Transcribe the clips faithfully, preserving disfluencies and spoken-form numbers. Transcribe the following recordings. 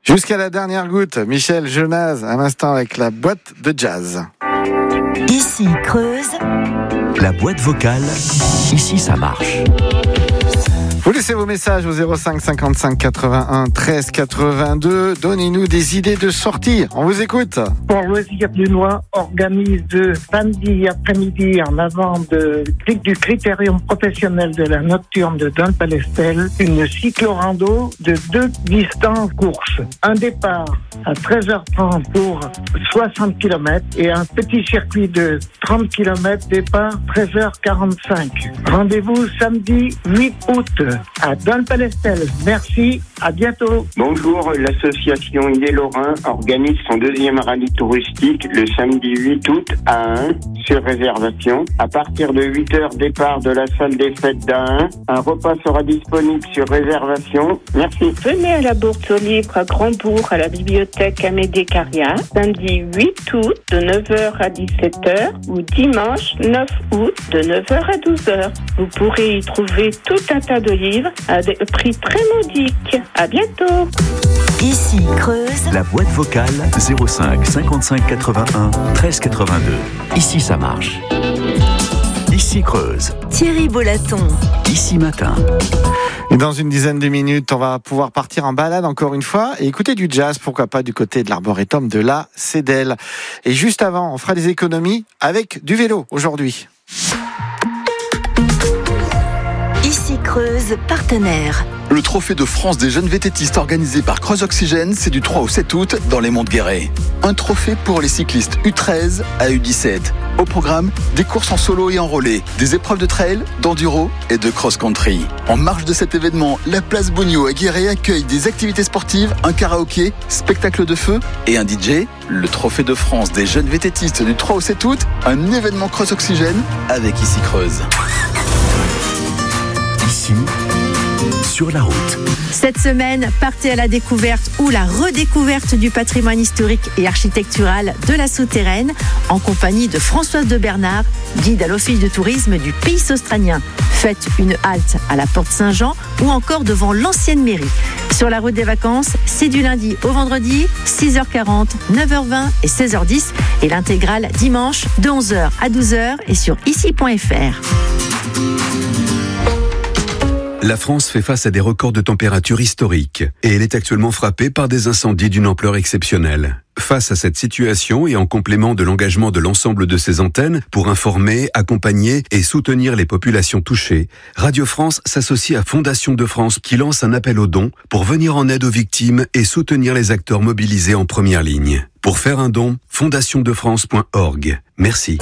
Jusqu'à la dernière goutte, Michel Jonas, à l'instant avec la boîte de jazz. Ici Creuse. La boîte vocale, ici ça marche. Vous laissez vos messages au zéro cinq cinquante-cinq quatre-vingt-un treize quatre-vingt-deux. Donnez-nous des idées de sortie. On vous écoute. Pour Loisirs du Noir organise samedi après-midi en avant de, du critérium professionnel de la nocturne de Dun-Palestel une cyclo-rando de deux distances courses. Un départ à treize heures trente pour soixante kilomètres et un petit circuit de trente kilomètres départ treize heures quarante-cinq. Rendez-vous samedi huit août à Dun-Palestel. Merci, à bientôt. Bonjour, l'association Idée-Lorrain organise son deuxième rallye touristique le samedi huit août à Ahun, sur réservation. À partir de huit heures, départ de la salle des fêtes d'Ahun. Un repas sera disponible sur réservation. Merci. Venez à la Bourse aux Livres à Grandbourg, à la bibliothèque Amédée Carrière, samedi huit août de neuf heures à dix-sept heures ou dimanche neuf août de neuf heures à douze heures. Vous pourrez y trouver tout un tas de livres à des prix très modiques. À bientôt. Ici Creuse. La boîte vocale zéro cinq cinquante-cinq quatre-vingt-un treize quatre-vingt-deux. Ici ça marche. Ici Creuse. Thierry Bolaton. Ici matin. Et dans une dizaine de minutes, on va pouvoir partir en balade encore une fois et écouter du jazz, pourquoi pas du côté de l'arboretum de la Cédelle. Et juste avant, on fera des économies avec du vélo aujourd'hui. Ici Creuse, partenaire. Le trophée de France des jeunes vététistes organisé par Creuse Oxygène, c'est du trois au sept août dans les Monts de Guéret. Un trophée pour les cyclistes U treize à U dix-sept. Au programme, des courses en solo et en relais, des épreuves de trail, d'enduro et de cross-country. En marge de cet événement, la place Bogno à Guéret accueille des activités sportives, un karaoké, spectacle de feu et un D J. Le trophée de France des jeunes vététistes du trois au sept août, un événement Creuse Oxygène avec Ici Creuse. Ici, sur la route. Cette semaine, partez à la découverte ou la redécouverte du patrimoine historique et architectural de la Souterraine en compagnie de Françoise de Bernard, guide à l'office de tourisme du Pays australien. Faites une halte à la Porte Saint-Jean ou encore devant l'ancienne mairie. Sur la route des vacances, c'est du lundi au vendredi, six heures quarante, neuf heures vingt et seize heures dix et l'intégrale dimanche de onze heures à douze heures et sur ici point f r. La France fait face à des records de température historiques et elle est actuellement frappée par des incendies d'une ampleur exceptionnelle. Face à cette situation et en complément de l'engagement de l'ensemble de ses antennes pour informer, accompagner et soutenir les populations touchées, Radio France s'associe à Fondation de France qui lance un appel aux dons pour venir en aide aux victimes et soutenir les acteurs mobilisés en première ligne. Pour faire un don, fondation de france point org. Merci.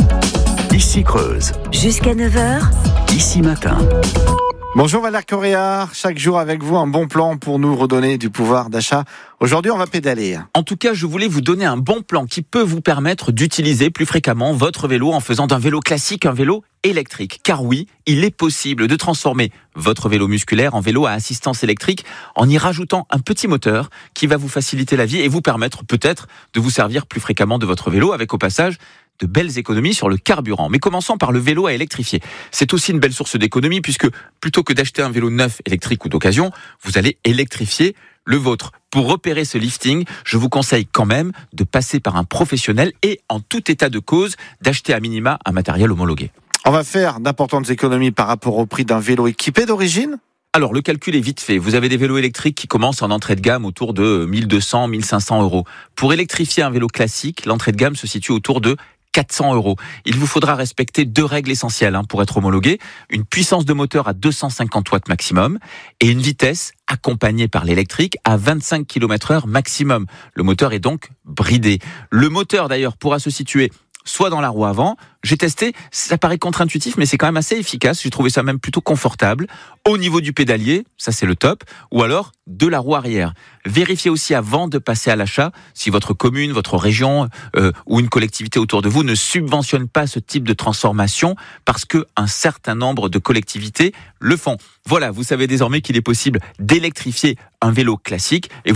Ici Creuse. Jusqu'à neuf heures. Ici matin. Bonjour Valère Coréard, chaque jour avec vous un bon plan pour nous redonner du pouvoir d'achat. Aujourd'hui, on va pédaler. En tout cas, je voulais vous donner un bon plan qui peut vous permettre d'utiliser plus fréquemment votre vélo en faisant d'un vélo classique un vélo électrique. Car oui, il est possible de transformer votre vélo musculaire en vélo à assistance électrique en y rajoutant un petit moteur qui va vous faciliter la vie et vous permettre peut-être de vous servir plus fréquemment de votre vélo avec au passage de belles économies sur le carburant. Mais commençons par le vélo à électrifier. C'est aussi une belle source d'économie puisque plutôt que d'acheter un vélo neuf, électrique ou d'occasion, vous allez électrifier le vôtre. Pour repérer ce lifting, je vous conseille quand même de passer par un professionnel et en tout état de cause, d'acheter à minima un matériel homologué. On va faire d'importantes économies par rapport au prix d'un vélo équipé d'origine ? Alors, le calcul est vite fait. Vous avez des vélos électriques qui commencent en entrée de gamme autour de mille deux cents, mille cinq cents euros. Pour électrifier un vélo classique, l'entrée de gamme se situe autour de quatre cents euros. Il vous faudra respecter deux règles essentielles hein, pour être homologué. Une puissance de moteur à deux cent cinquante watts maximum et une vitesse accompagnée par l'électrique à vingt-cinq kilomètres heure maximum. Le moteur est donc bridé. Le moteur d'ailleurs pourra se situer soit dans la roue avant. J'ai testé, ça paraît contre-intuitif, mais c'est quand même assez efficace. J'ai trouvé ça même plutôt confortable. Au niveau du pédalier, ça c'est le top, ou alors de la roue arrière. Vérifiez aussi avant de passer à l'achat si votre commune, votre région euh, ou une collectivité autour de vous ne subventionne pas ce type de transformation parce que un certain nombre de collectivités le font. Voilà, vous savez désormais qu'il est possible d'électrifier un vélo classique et vous